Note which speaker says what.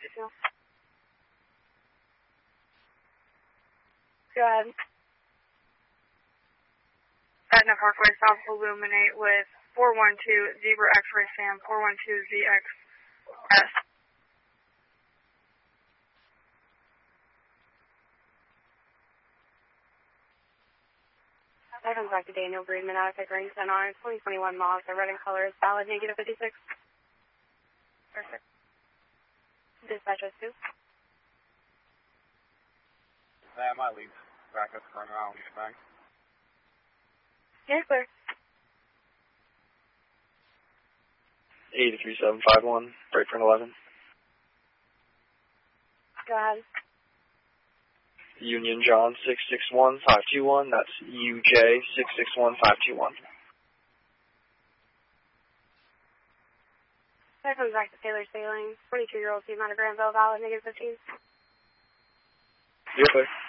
Speaker 1: Go ahead. Edna Parkway, South Illuminate with 412 Zebra X-Ray Sam, 412 ZXS. That comes back to Daniel Breedman out of Pickering Center. 2021 miles. The red in color is valid, negative 56. Perfect. Dispatch us 2.
Speaker 2: That might lead back up for an hour. Back.
Speaker 1: Yeah, clear.
Speaker 3: 83751, break for an 11.
Speaker 1: Go ahead.
Speaker 3: Union John 661521, that's UJ 661521.
Speaker 1: That comes back to Taylor Sailing, 22-year-old female out of Granville, valid, negative 15.
Speaker 3: You're clear.